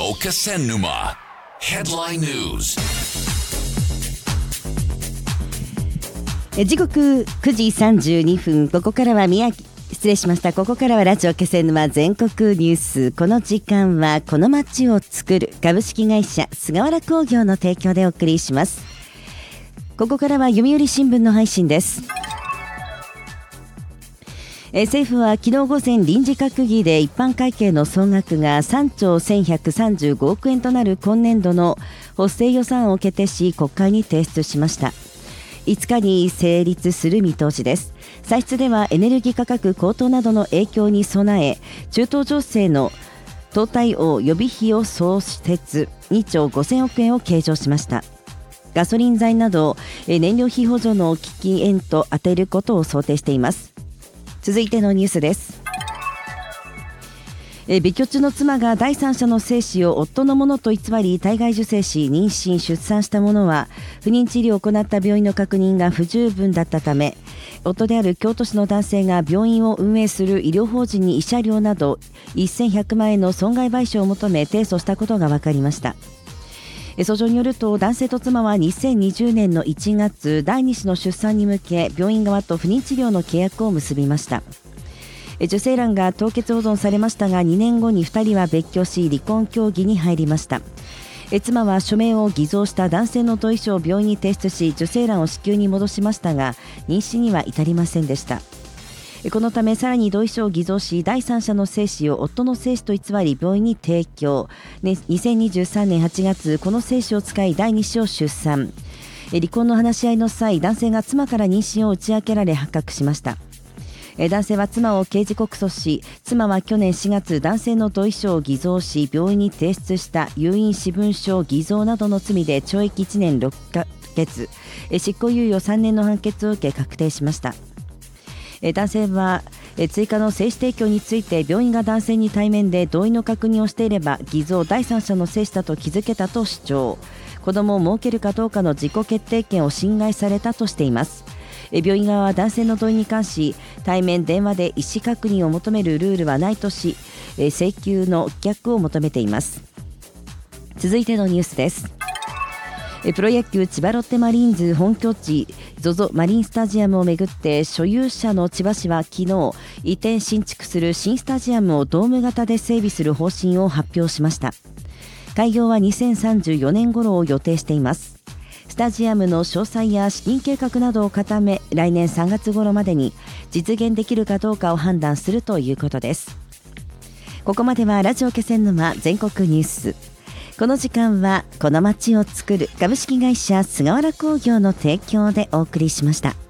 気仙沼 Headline News。 時刻9時32分。ここからはここからはラジオ気仙沼全国ニュース。この時間はこの街を作る株式会社菅原工業の提供でお送りします。ここからは読売新聞の配信です。政府は昨日午前臨時閣議で一般会計の総額が3兆1135億円となる今年度の補正予算を決定し、国会に提出しました。5日に成立する見通しです。歳出ではエネルギー価格高騰などの影響に備え、中東情勢の党対応予備費を創設2兆5000億円を計上しました。ガソリン材など燃料費補助の基金へと充てることを想定しています。続いてのニュースです。別居中の妻が第三者の精子を夫のものと偽り体外受精し妊娠出産したものは、不妊治療を行った病院の確認が不十分だったため、夫である京都市の男性が病院を運営する医療法人に慰謝料など1100万円の損害賠償を求め提訴したことが分かりました。訴状によると、男性と妻は2020年の1月第2子の出産に向け病院側と不妊治療の契約を結びました。受精卵が凍結保存されましたが、2年後に2人は別居し離婚協議に入りました。妻は署名を偽造した男性の同意書を病院に提出し、受精卵を子宮に戻しましたが妊娠には至りませんでした。このためさらに同意書を偽造し、第三者の精子を夫の精子と偽り病院に提供、2023年8月この精子を使い第2子を出産。離婚の話し合いの際、男性が妻から妊娠を打ち明けられ発覚しました。男性は妻を刑事告訴し、妻は去年4月男性の同意書を偽造し病院に提出した有印私文書偽造などの罪で懲役1年6ヶ月、執行猶予3年の判決を受け確定しました。男性は追加の精子提供について、病院が男性に対面で同意の確認をしていれば偽造第三者の精子だと気づけたと主張。子供を設けるかどうかの自己決定権を侵害されたとしています。病院側は男性の同意に関し、対面電話で意思確認を求めるルールはないとし、請求の棄却を求めています。続いてのニュースです。プロ野球千葉ロッテマリーンズ本拠地 ZOZO マリンスタジアムをめぐって、所有者の千葉市は昨日、移転新築する新スタジアムをドーム型で整備する方針を発表しました。開業は2034年頃を予定しています。スタジアムの詳細や資金計画などを固め、来年3月頃までに実現できるかどうかを判断するということです。ここまではラジオ気仙沼全国ニュース。この時間はこの街を作る株式会社菅原工業の提供でお送りしました。